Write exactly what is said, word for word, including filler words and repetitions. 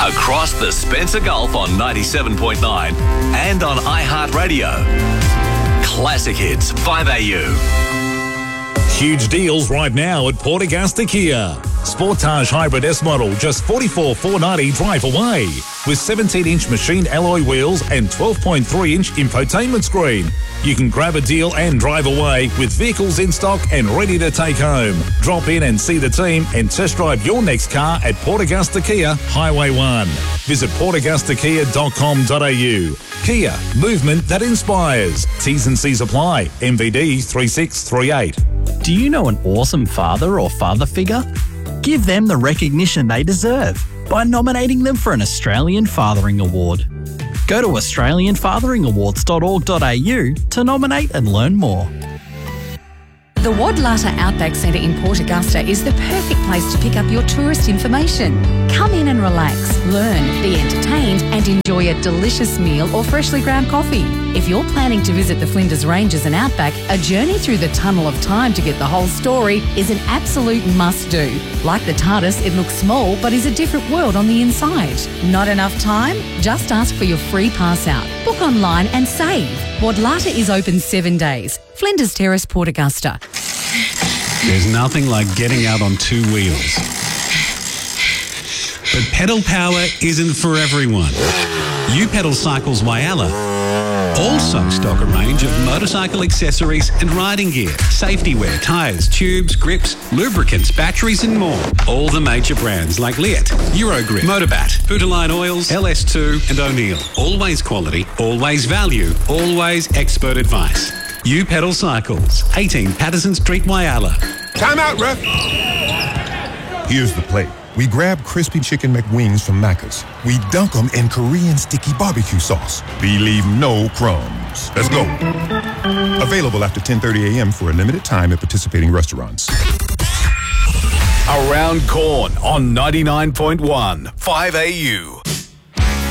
Across the Spencer Gulf on ninety-seven point nine and on iHeartRadio. Classic Hits, five A U. Huge deals right now at Port Augusta Kia. Sportage Hybrid S model, just forty-four thousand four hundred ninety drive away. With seventeen inch machined alloy wheels and twelve point three inch infotainment screen. You can grab a deal and drive away with vehicles in stock and ready to take home. Drop in and see the team and test drive your next car at Port Augusta Kia, Highway one. Visit port augusta kia dot com dot a u. Kia, movement that inspires. T's and C's apply. M V D three six three eight. Do you know an awesome father or father figure? Give them the recognition they deserve by nominating them for an Australian Fathering Award. Go to australian fathering awards dot org dot a u to nominate and learn more. The Wadlata Outback Centre in Port Augusta is the perfect place to pick up your tourist information. Come in and relax, learn, be entertained and enjoy a delicious meal or freshly ground coffee. If you're planning to visit the Flinders Ranges and Outback, a journey through the Tunnel of Time to get the whole story is an absolute must-do. Like the TARDIS, it looks small but is a different world on the inside. Not enough time? Just ask for your free pass out. Book online and save. Wadlata is open seven days. Flinders Terrace, Port Augusta. There's nothing like getting out on two wheels. But pedal power isn't for everyone. U-Pedal Cycles Whyalla also stock a range of motorcycle accessories and riding gear, safety wear, tyres, tubes, grips, lubricants, batteries and more. All the major brands like Leat, Eurogrip, Motorbat, Hooterline Oils, L S two and O'Neill. Always quality, always value, always expert advice. U-Pedal Cycles, eighteen Patterson Street, Whyalla. Time out, ref. Here's the play. We grab crispy chicken McWings from Macca's. We dunk them in Korean sticky barbecue sauce. We leave no crumbs. Let's go. Available after ten thirty a.m. for a limited time at participating restaurants. Around Corn on ninety-nine point one, five A U.